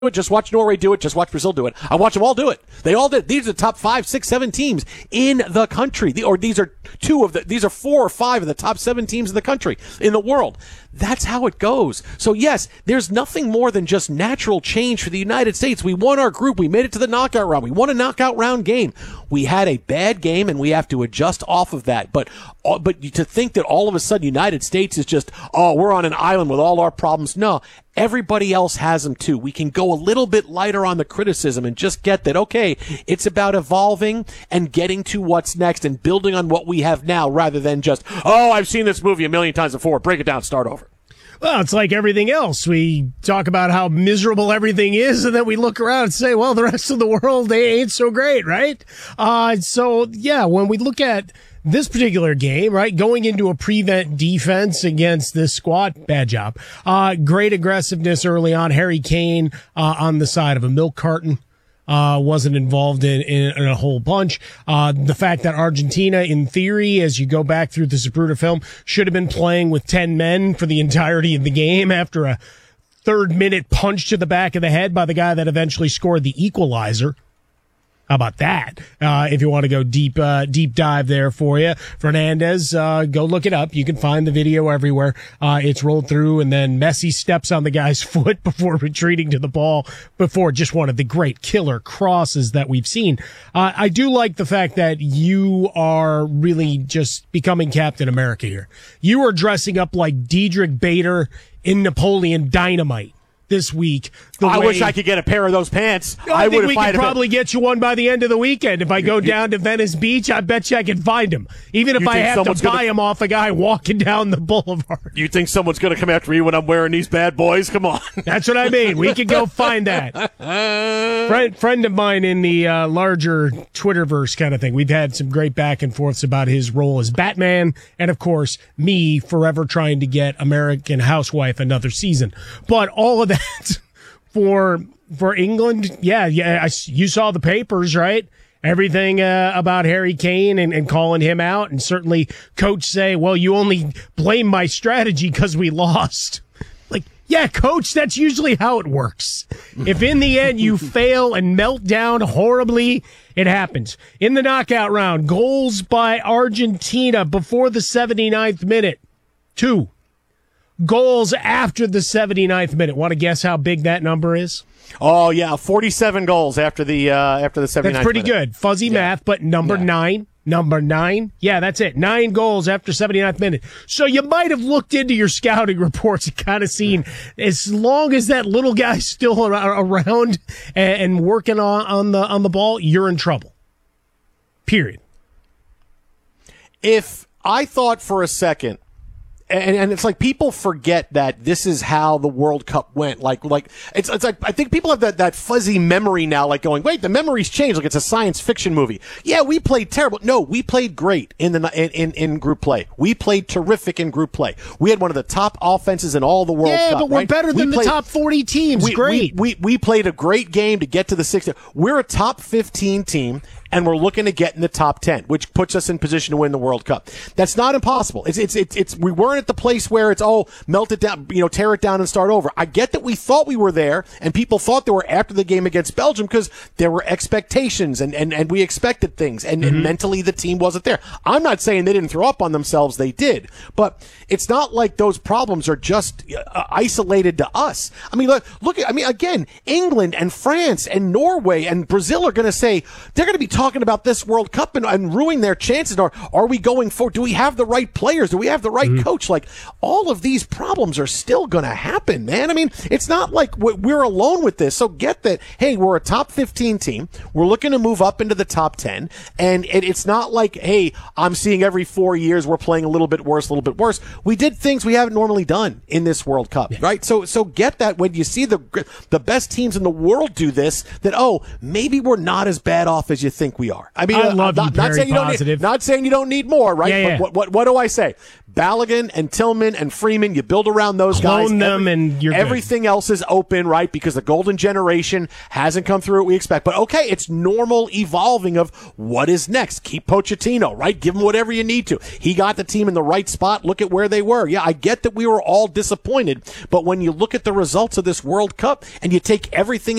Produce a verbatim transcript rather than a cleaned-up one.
it. Just watch Norway do it. Just watch Brazil do it. I watch them all do it. They all did. These are the top five, six, seven teams in the country. The, or these are two of the, these are four or five of the top seven teams in the country, in the world. That's how it goes. So yes, there's nothing more than just natural change for the United States. We won our group. We made it to the knockout round. We won a knockout round game. We had a bad game and we have to adjust off of that. But, but to think that all of a sudden United States is just, oh, we're on an island with all our problems. No, everybody else has them too. We can go a little bit lighter on the criticism and just get that, okay, it's about evolving and getting to what's next and building on what we have now rather than just, oh, I've seen this movie a million times before. Break it down, start over. Well, it's like everything else. We talk about how miserable everything is, and then we look around and say, well, the rest of the world, they ain't so great, right? Uh, so, yeah, when we look at this particular game, right, going into a prevent defense against this squad, bad job. Uh, great aggressiveness early on. Harry Kane uh, on the side of a milk carton. Uh, wasn't involved in, in, in a whole bunch. Uh, the fact that Argentina, in theory, as you go back through the Zapruder film, should have been playing with ten men for the entirety of the game after a third minute punch to the back of the head by the guy that eventually scored the equalizer. How about that? Uh, if you want to go deep, uh, deep dive there for you, Fernandez, uh, go look it up. You can find the video everywhere. Uh, it's rolled through and then Messi steps on the guy's foot before retreating to the ball before just one of the great killer crosses that we've seen. Uh, I do like the fact that you are really just becoming Captain America here. You are dressing up like Diedrich Bader in Napoleon Dynamite this week. I way, wish I could get a pair of those pants. I, I think would we could probably get you one by the end of the weekend. If I go down to Venice Beach, I bet you I can find them. Even if you I have to buy gonna, them off a guy walking down the boulevard. You think someone's going to come after me when I'm wearing these bad boys? Come on. That's what I mean. We could go find that. friend, friend of mine in the uh, larger Twitterverse kind of thing. We've had some great back and forths about his role as Batman, and of course, me forever trying to get American Housewife another season. But all of that for for England, yeah, yeah. I, you saw the papers, right? Everything uh, about Harry Kane and, and calling him out, and certainly coach say, well, you only blame my strategy because we lost. Like, yeah, coach, that's usually how it works. If in the end you fail and melt down horribly, it happens. In the knockout round, goals by Argentina before the seventy-ninth minute. Two. Goals after the seventy-ninth minute. Want to guess how big that number is? Oh, yeah, forty-seven goals after the uh, after the seventy-ninth That's pretty minute. good. Fuzzy yeah. math, but number yeah. nine. Number nine. Yeah, that's it. Nine goals after seventy-ninth minute. So you might have looked into your scouting reports and kind of seen, as long as that little guy's still around and working on, on the on the ball, you're in trouble. Period. If I thought for a second, And, and it's like people forget that this is how the World Cup went. Like, like it's it's like I think people have that, that fuzzy memory now, like going, wait, the memory's changed. Like it's a science fiction movie. Yeah, we played terrible. No, we played great in the in, in, in group play. We played terrific in group play. We had one of the top offenses in all the World yeah, Cup. Yeah, but we're right? better than we played, the top forty teams. We, great. We, we we played a great game to get to the sixty. We're a top fifteen team. And we're looking to get in the top ten, which puts us in position to win the World Cup. That's not impossible. It's, it's, it's, it's, we weren't at the place where it's, oh, melt it down, you know, tear it down and start over. I get that we thought we were there, and people thought they were after the game against Belgium because there were expectations and, and, and we expected things, and, mm-hmm. and mentally the team wasn't there. I'm not saying they didn't throw up on themselves. They did. But it's not like those problems are just uh, isolated to us. I mean, look, look at, I mean, again, England and France and Norway and Brazil are going to say, they're going to be talking about this World Cup and, and ruining their chances. Or are we going for? Do we have the right players? Do we have the right mm-hmm. coach? Like, all of these problems are still going to happen, man. I mean, it's not like we're alone with this. So get that. Hey, we're a top fifteen team. We're looking to move up into the top ten, and it, it's not like, hey, I'm seeing every four years we're playing a little bit worse, a little bit worse. We did things we haven't normally done in this World Cup, yeah. right? So, so get that when you see the the best teams in the world do this. That oh, maybe we're not as bad off as you think. think we are. I mean, I uh, love not, you, not Perry saying you don't positive. need, not saying you don't need more, right? Yeah, yeah. But what, what what do I say? Balogun and Tillman and Freeman, you build around those guys. Clone them Every- and you're good. everything else is open, right? Because the golden generation hasn't come through what we expect. But okay, it's normal evolving of what is next. Keep Pochettino, right? Give him whatever you need to. He got the team in the right spot. Look at where they were. Yeah, I get that we were all disappointed, but when you look at the results of this World Cup and you take everything